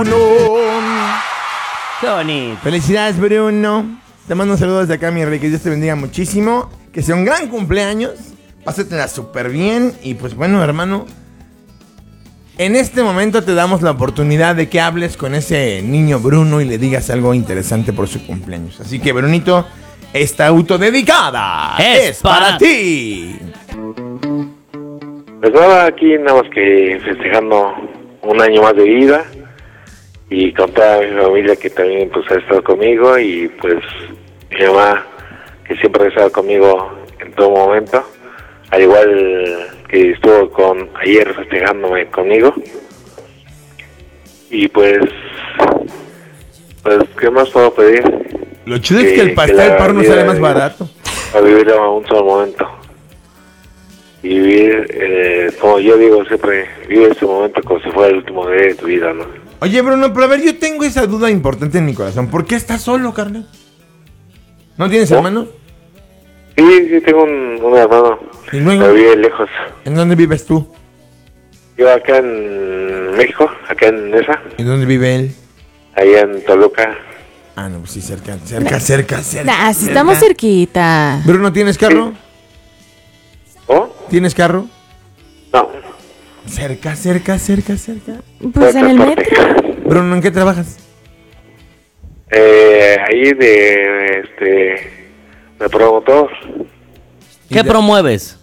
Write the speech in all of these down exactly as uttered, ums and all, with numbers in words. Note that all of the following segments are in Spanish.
Qué bonito. Felicidades, Bruno. Te mando un saludo desde acá, mi rey. Que Dios te bendiga muchísimo. Que sea un gran cumpleaños. Pásatela súper bien. Y pues bueno, hermano, en este momento te damos la oportunidad de que hables con ese niño Bruno y le digas algo interesante por su cumpleaños. Así que, Brunito, esta autodedicada es, es para, para ti. Pues nada, aquí nada más que festejando un año más de vida. Y con toda mi familia que también pues ha estado conmigo. Y pues mi mamá, que siempre ha estado conmigo en todo momento. Al igual que estuvo con ayer festejándome conmigo. Y pues, pues ¿qué más puedo pedir? Lo chido que, es que el pastel por no sale más barato. A vivir a un solo momento. Y vivir, eh, como yo digo siempre, vive este momento como si fuera el último día de tu vida, ¿no? Oye, Bruno, pero a ver, yo tengo esa duda importante en mi corazón. ¿Por qué estás solo, carnal? ¿No tienes ¿Oh? hermanos? Sí, sí, tengo un, un hermano. ¿Y luego? Pero vive lejos. ¿En dónde vives tú? Yo acá en México, acá en esa. ¿Y dónde vive él? Allá en Toluca. Ah, no, pues sí, cerca, cerca, cerca, cerca. Nah, si estamos cerquita. Bruno, ¿tienes carro? ¿Sí? ¿Oh? ¿Tienes carro? No. Cerca, cerca, cerca, cerca. Pues en el metro. Bruno, ¿en qué trabajas? Eh, ahí de, este, de promotor. ¿Qué promueves?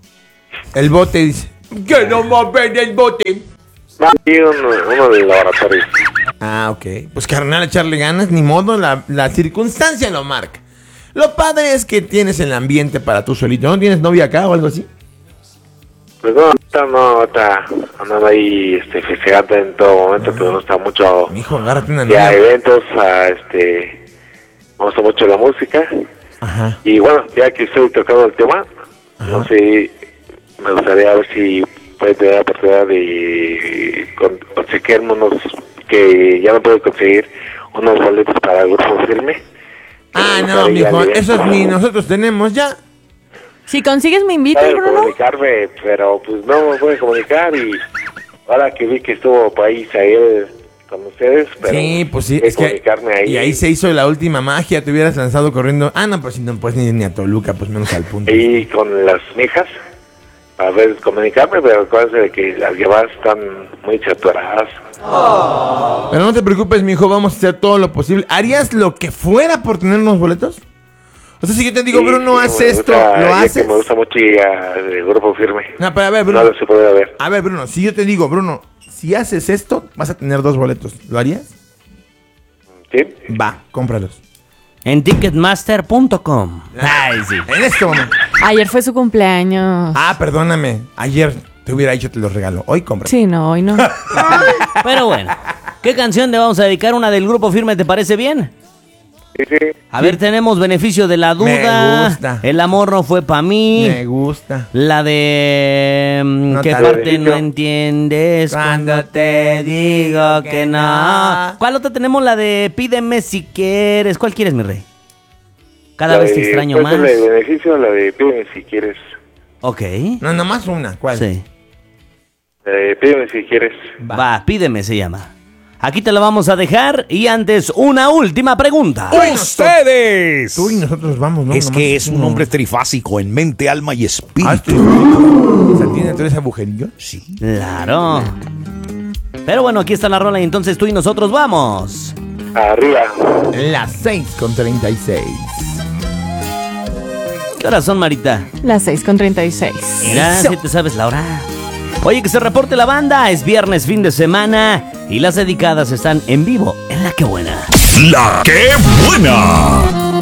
El bote, dice. ¿Qué no va a ver el bote? Sí, uno, uno del laboratorio. Ah, ok. Pues carnal, echarle ganas, ni modo, la, la circunstancia lo marca. Lo padre es que tienes el ambiente para tú solito. ¿No tienes novia acá o algo así? Pues no, ahorita no, ahorita andando ahí este, festejando en todo momento, ah, pero me gusta mucho. Mijo, agárrate una novia. Ya eventos, a, este, me gusta mucho la música. Ajá. Y bueno, ya que estoy tocando el tema, ajá, no sé, me gustaría ver si puede tener la oportunidad de con, conseguirme unos, que ya no puedo conseguir, unos boletos para el grupo firme. Ah, no, mijo, esos ni nosotros tenemos ya. Si consigues me invitas, Puedo Bruno. comunicarme, pero pues no me puede comunicar y ahora que vi que estuvo por ahí Isael con ustedes, pero sí, pues sí, es que ahí. Y ahí se hizo la última magia, te hubieras lanzado corriendo. Ah, no, pues si no puedes ni, ni a Toluca, pues menos al punto. Y con las mijas, a ver, comunicarme, pero acuérdense de que las llamadas están muy saturadas. Oh. Pero no te preocupes, mijo, vamos a hacer todo lo posible. ¿Harías lo que fuera por tener unos boletos? O sea, si yo te digo, sí, Bruno, haz sí, esto, gusta, ¿lo haces? Que me gusta mucho ir al grupo firme. No, pero a ver, Bruno. No se puede ver. A ver, Bruno, si yo te digo, Bruno, si haces esto, vas a tener dos boletos. ¿Lo harías? Sí. Va, cómpralos. En ticketmaster punto com. Ay, sí. En este momento. Ayer fue su cumpleaños. Ah, perdóname. Ayer te hubiera dicho te los regalo. Hoy compra. Sí, no, hoy no. Pero bueno, ¿qué canción le vamos a dedicar? ¿Una del grupo firme te parece bien? Sí, sí. A ver, tenemos beneficio de la duda. Me gusta. El amor no fue para mí. Me gusta. La de... No ¿qué parte no entiendes cuando te digo que no? ¿Cuál otra tenemos? La de pídeme si quieres. ¿Cuál quieres, mi rey? Cada la vez de, te extraño pues más. La de beneficio, la de pídeme si quieres. Ok. No, nomás una. ¿Cuál? Sí. La de pídeme si quieres. Va. Va, pídeme se llama. Aquí te la vamos a dejar y antes una última pregunta. ¡Ustedes! Tú y nosotros vamos, ¿no? Es que es un hombre trifásico en mente, alma y espíritu. Ah, ¿este tiene tres agujerillos? Sí. Claro. Pero bueno, aquí está la rola y entonces tú y nosotros vamos. Arriba. Las seis con treinta y seis. ¿Qué horas son, Marita? Las seis con treinta y seis. Mira, si te sabes la hora. Oye, que se reporte la banda. Es viernes, fin de semana. Y las dedicadas están en vivo en La Qué Buena. ¡La Qué Buena!